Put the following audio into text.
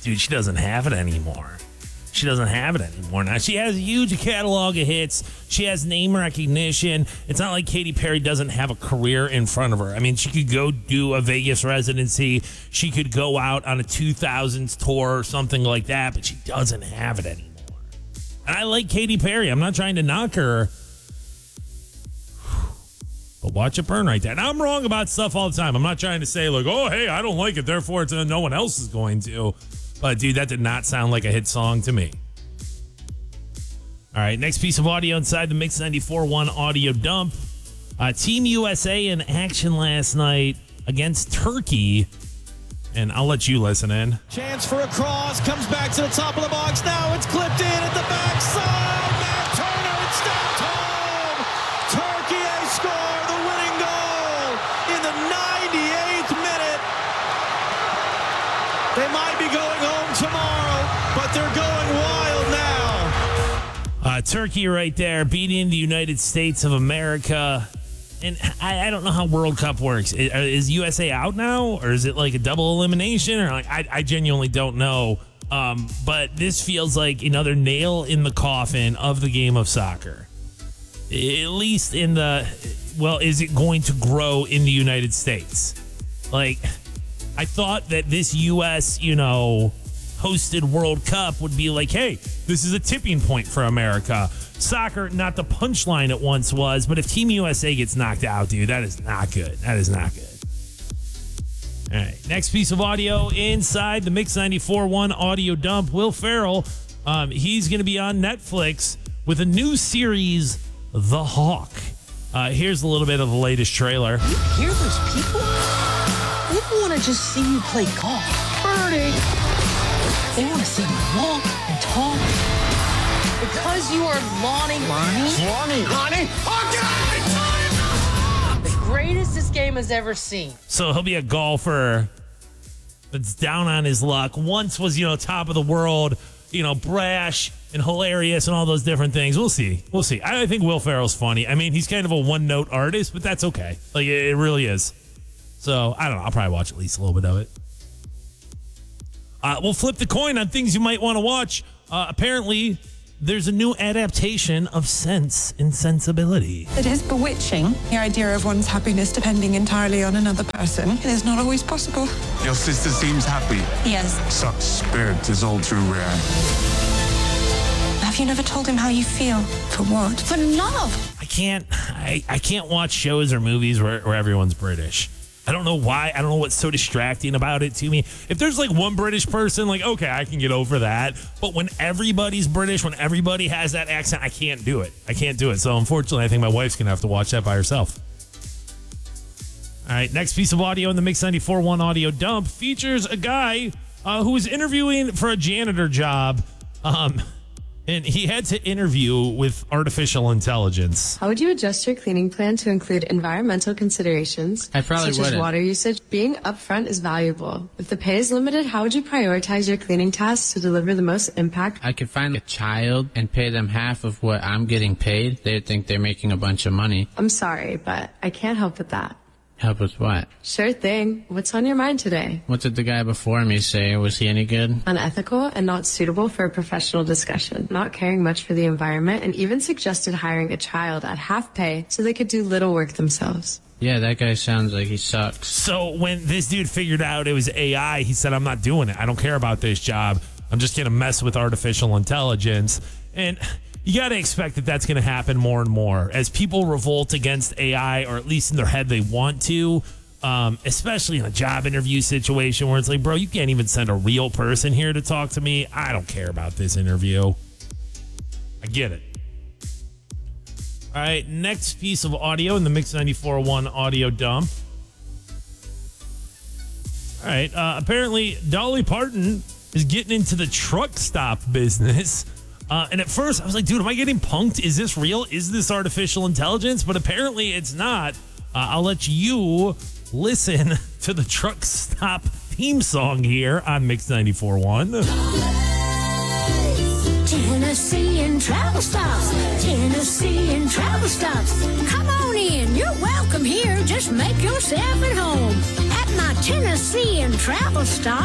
dude, she doesn't have it anymore. She doesn't have it anymore. Now, she has a huge catalog of hits. She has name recognition. It's not like Katy Perry doesn't have a career in front of her. I mean, she could go do a Vegas residency. She could go out on a 2000s tour or something like that, but she doesn't have it anymore. And I like Katy Perry. I'm not trying to knock her. But watch it burn right there. And I'm wrong about stuff all the time. I'm not trying to say, like, oh, hey, I don't like it, therefore no one else is going to. But, dude, that did not sound like a hit song to me. All right, next piece of audio inside the Mix 94.1 audio dump. Team USA in action last night against Turkey. And I'll let you listen in. Chance for a cross, comes back to the top of the box. Now it's clipped in at the backside. Matt Turner, it's stamped home. Turkey has scored the winning goal in the 98th minute. They might be going home tomorrow, but they're going wild now. Turkey right there beating the United States of America. And I don't know how World Cup works. Is USA out now, or is it like a double elimination? Or like I genuinely don't know. But this feels like another nail in the coffin of the game of soccer. At least in the, well, is it going to grow in the United States? Like, I thought that this U.S., hosted World Cup would be like, hey, this is a tipping point for America. Soccer, not the punchline it once was, but if Team USA gets knocked out, dude, that is not good. That is not good. All right, next piece of audio inside the Mix 94.1 audio dump. Will Ferrell, he's going to be on Netflix with a new series, The Hawk. Here's a little bit of the latest trailer. You hear those people? People want to just see you play golf. Birdie. They want to see you walk and talk. Because you are Lonnie. The greatest this game has ever seen. So he'll be a golfer that's down on his luck. Once was, top of the world, brash and hilarious and all those different things. We'll see. I think Will Ferrell's funny. I mean, he's kind of a one-note artist, but that's okay. Like, it really is. So, I don't know. I'll probably watch at least a little bit of it. We'll flip the coin on things you might want to watch. Apparently, there's a new adaptation of Sense and Sensibility. It is bewitching, the idea of one's happiness depending entirely on another person. It is not always possible. Your sister seems happy. Yes. Such spirit is all too rare. Have you never told him how you feel? For what? For love. I can't watch shows or movies where everyone's British. I don't know why. I don't know what's so distracting about it to me. If there's like one British person, like, okay, I can get over that. But when everybody's British, when everybody has that accent, I can't do it. So unfortunately, I think my wife's going to have to watch that by herself. All right, next piece of audio in the Mix 94.1 audio dump features a guy who was interviewing for a janitor job. And he had to interview with artificial intelligence. How would you adjust your cleaning plan to include environmental considerations? I probably such as water usage. Being upfront is valuable. If the pay is limited, how would you prioritize your cleaning tasks to deliver the most impact? I could find a child and pay them half of what I'm getting paid. They'd think they're making a bunch of money. I'm sorry, but I can't help with that. Help with what? Sure thing. What's on your mind today? What did the guy before me say? Was he any good? Unethical and not suitable for a professional discussion. Not caring much for the environment, and even suggested hiring a child at half pay so they could do little work themselves. Yeah, that guy sounds like he sucks. So when this dude figured out it was AI, he said, I'm not doing it. I don't care about this job. I'm just going to mess with artificial intelligence. And you got to expect that that's going to happen more and more as people revolt against AI, or at least in their head they want to, especially in a job interview situation where it's like, bro, you can't even send a real person here to talk to me. I don't care about this interview. I get it. All right, next piece of audio in the Mix 94.1 audio dump. All right, apparently Dolly Parton is getting into the truck stop business. And at first, I was like, dude, am I getting punked? Is this real? Is this artificial intelligence? But apparently it's not. I'll let you listen to the truck stop theme song here on Mix 94.1. Tennessee and travel stops. Tennessee and travel stops. Come on in. You're welcome here. Just make yourself at home at my Tennessee and travel stop.